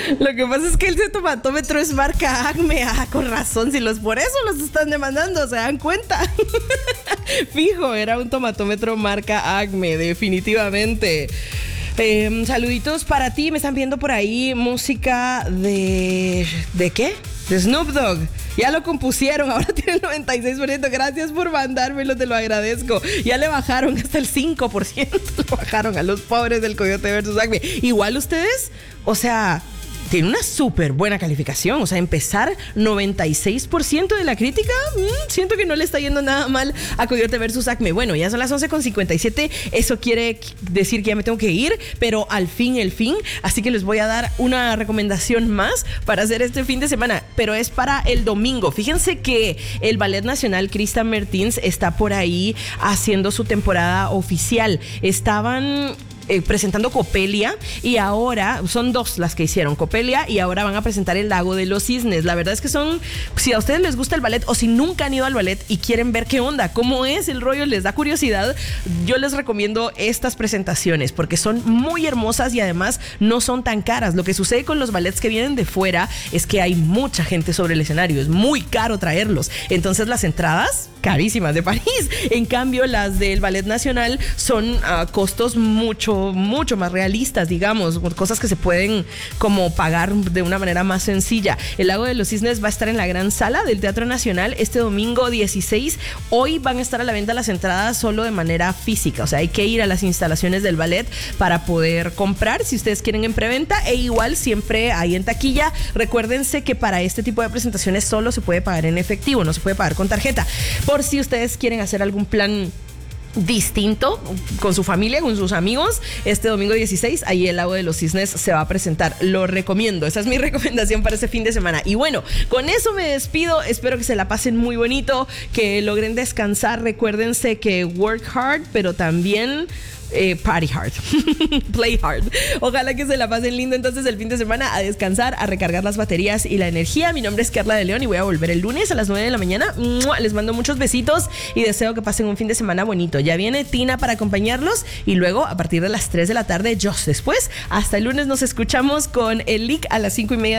Lo que pasa es que el tomatómetro es marca Acme. Ah, con razón, si por eso los están demandando, ¿se dan cuenta? Fijo, era un tomatómetro marca Acme, definitivamente. Saluditos para ti, me están viendo por ahí música ¿de qué? De Snoop Dogg. Ya lo compusieron, ahora tiene el 96%. Gracias por mandármelo, te lo agradezco. Ya le bajaron hasta el 5%. Le bajaron a los pobres del Coyote versus Acme. Igual ustedes, o sea, tiene una súper buena calificación. O sea, empezar 96% de la crítica, siento que no le está yendo nada mal a Coyote versus Acme. Bueno, ya son las 11:57. Eso quiere decir que ya me tengo que ir, pero al fin el fin. Así que les voy a dar una recomendación más para hacer este fin de semana, pero es para el domingo. Fíjense que el Ballet Nacional Cristian Mertins está por ahí haciendo su temporada oficial. Estaban presentando Copelia y ahora son dos las que hicieron, Copelia, y ahora van a presentar El Lago de los Cisnes. La verdad es que son, si a ustedes les gusta el ballet o si nunca han ido al ballet y quieren ver qué onda, cómo es el rollo, les da curiosidad, yo les recomiendo estas presentaciones porque son muy hermosas y además no son tan caras. Lo que sucede con los ballets que vienen de fuera es que hay mucha gente sobre el escenario, es muy caro traerlos, entonces las entradas carísimas de París. En cambio, las del Ballet Nacional son costos mucho más realistas, digamos, cosas que se pueden como pagar de una manera más sencilla. El Lago de los Cisnes va a estar en la gran sala del Teatro Nacional este domingo 16. Hoy van a estar a la venta las entradas solo de manera física, o sea, hay que ir a las instalaciones del ballet para poder comprar si ustedes quieren en preventa, e igual siempre hay en taquilla. Recuérdense que para este tipo de presentaciones solo se puede pagar en efectivo, no se puede pagar con tarjeta. Por si ustedes quieren hacer algún plan distinto con su familia, con sus amigos, este domingo 16 ahí el Lago de los Cisnes se va a presentar. Lo recomiendo, esa es mi recomendación para ese fin de semana. Y bueno, con eso me despido, espero que se la pasen muy bonito, que logren descansar. Recuérdense que work hard, pero también party hard. Play hard. Ojalá que se la pasen lindo entonces el fin de semana, a descansar, a recargar las baterías y la energía. Mi nombre es Carla de León y voy a volver el lunes a las 9 de la mañana. Les mando muchos besitos y deseo que pasen un fin de semana bonito. Ya viene Tina para acompañarlos y luego a partir de las 3 de la tarde, Joss. Después, hasta el lunes nos escuchamos con el Leak a las 5:30